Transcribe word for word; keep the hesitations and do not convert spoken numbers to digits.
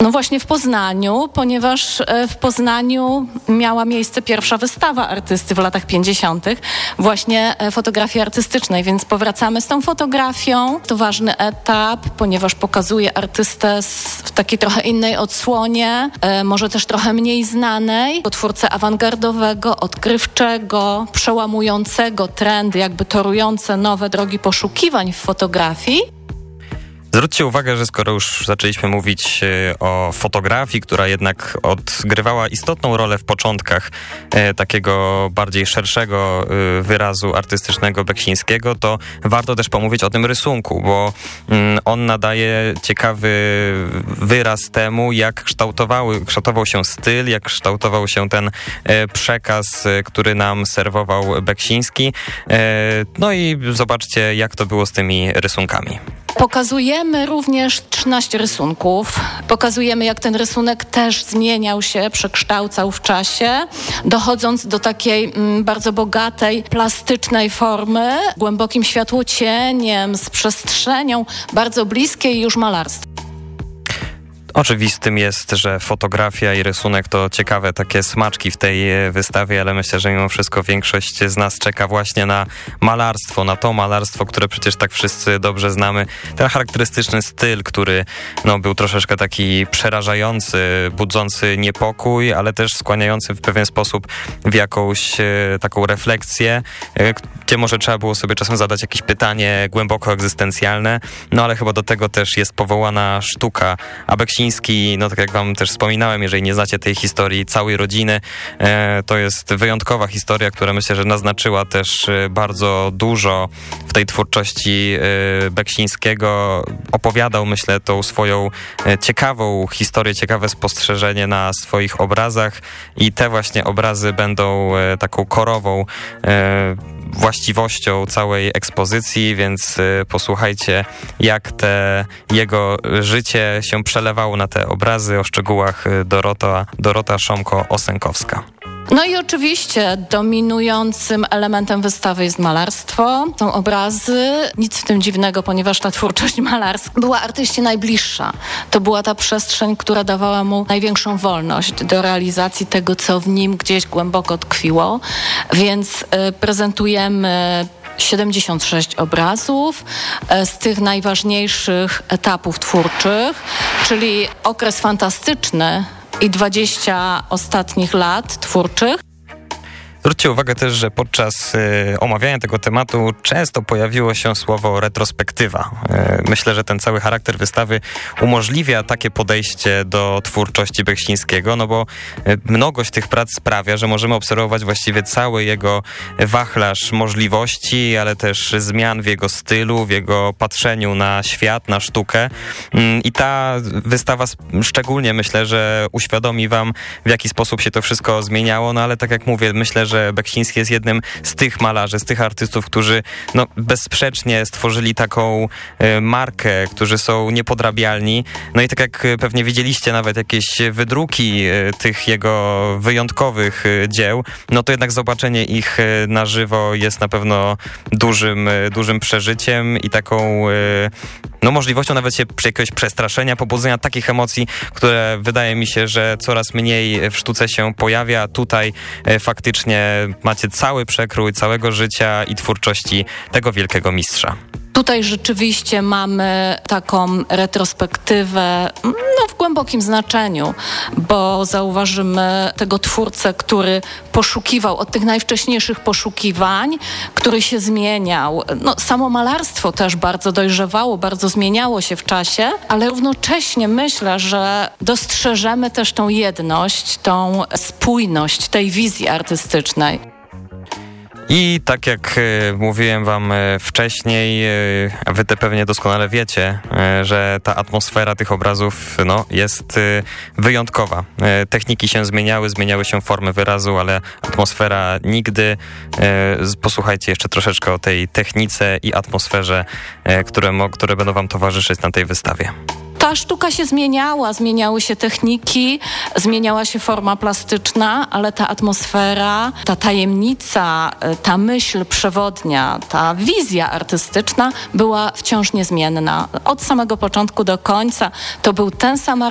No właśnie w Poznaniu, ponieważ w Poznaniu miała miejsce pierwsza wystawa artysty w latach pięćdziesiątych, właśnie fotografii artystycznej, więc powracamy z tą fotografią. To ważny etap, ponieważ pokazuje artystę w takiej trochę innej odsłonie, może też trochę mniej znanej, twórcę awangardowego, odkrywczego, przełamującego trendy, jakby torujące nowe drogi poszukiwań w fotografii. Zwróćcie uwagę, że skoro już zaczęliśmy mówić o fotografii, która jednak odgrywała istotną rolę w początkach e, takiego bardziej szerszego e, wyrazu artystycznego Beksińskiego, to warto też pomówić o tym rysunku, bo mm, on nadaje ciekawy wyraz temu, jak kształtowały, kształtował się styl, jak kształtował się ten e, przekaz, e, który nam serwował Beksiński. E, no i zobaczcie, jak to było z tymi rysunkami. Pokazujemy również trzynaście rysunków. Pokazujemy, jak ten rysunek też zmieniał się, przekształcał w czasie, dochodząc do takiej mm, bardzo bogatej, plastycznej formy, głębokim światłocieniem, z przestrzenią bardzo bliskiej już malarstwu. Oczywistym jest, że fotografia i rysunek to ciekawe takie smaczki w tej wystawie, ale myślę, że mimo wszystko większość z nas czeka właśnie na malarstwo, na to malarstwo, które przecież tak wszyscy dobrze znamy. Ten charakterystyczny styl, który no, był troszeczkę taki przerażający, budzący niepokój, ale też skłaniający w pewien sposób w jakąś e, taką refleksję, e, gdzie może trzeba było sobie czasem zadać jakieś pytanie głęboko egzystencjalne, no ale chyba do tego też jest powołana sztuka. A Beksiński, no tak jak wam też wspominałem, jeżeli nie znacie tej historii całej rodziny, e, to jest wyjątkowa historia, która myślę, że naznaczyła też bardzo dużo w tej twórczości e, Beksińskiego. Opowiadał, myślę, tą swoją e, ciekawą historię, ciekawe spostrzeżenie na swoich obrazach i te właśnie obrazy będą e, taką korową e, właściwością całej ekspozycji, więc y, posłuchajcie, jak te jego życie się przelewało na te obrazy. O szczegółach Dorota, Dorota Szomko-Osękowska. No i oczywiście dominującym elementem wystawy jest malarstwo. Są obrazy, nic w tym dziwnego, ponieważ ta twórczość malarska była artyście najbliższa. To była ta przestrzeń, która dawała mu największą wolność do realizacji tego, co w nim gdzieś głęboko tkwiło. Więc y, prezentujemy siedemdziesiąt sześć obrazów z tych najważniejszych etapów twórczych, czyli okres fantastyczny i dwadzieścia ostatnich lat twórczych. Zwróćcie uwagę też, że podczas y, omawiania tego tematu często pojawiło się słowo retrospektywa. Y, myślę, że ten cały charakter wystawy umożliwia takie podejście do twórczości Beksińskiego, no bo y, mnogość tych prac sprawia, że możemy obserwować właściwie cały jego wachlarz możliwości, ale też zmian w jego stylu, w jego patrzeniu na świat, na sztukę. Y, I ta wystawa szczególnie, myślę, że uświadomi wam, w jaki sposób się to wszystko zmieniało, no ale tak jak mówię, myślę, że że Beksiński jest jednym z tych malarzy, z tych artystów, którzy no, bezsprzecznie stworzyli taką y, markę, którzy są niepodrabialni. No i tak jak pewnie widzieliście nawet jakieś wydruki y, tych jego wyjątkowych y, dzieł, no to jednak zobaczenie ich y, na żywo jest na pewno dużym, y, dużym przeżyciem i taką y, no, możliwością nawet się jakiegoś przestraszenia, pobudzenia takich emocji, które wydaje mi się, że coraz mniej w sztuce się pojawia. Tutaj y, faktycznie macie cały przekrój całego życia i twórczości tego wielkiego mistrza. Tutaj rzeczywiście mamy taką retrospektywę no, w głębokim znaczeniu, bo zauważymy tego twórcę, który poszukiwał od tych najwcześniejszych poszukiwań, który się zmieniał. No, samo malarstwo też bardzo dojrzewało, bardzo zmieniało się w czasie, ale równocześnie myślę, że dostrzeżemy też tą jedność, tą spójność tej wizji artystycznej. I tak jak y, mówiłem wam y, wcześniej, y, a wy te pewnie doskonale wiecie, y, że ta atmosfera tych obrazów no, jest y, wyjątkowa. Y, techniki się zmieniały, zmieniały się formy wyrazu, ale atmosfera nigdy. Y, posłuchajcie jeszcze troszeczkę o tej technice i atmosferze, y, które, mo, które będą wam towarzyszyć na tej wystawie. Ta sztuka się zmieniała, zmieniały się techniki, zmieniała się forma plastyczna, ale ta atmosfera, ta tajemnica, ta myśl przewodnia, ta wizja artystyczna była wciąż niezmienna. Od samego początku do końca to był ten sam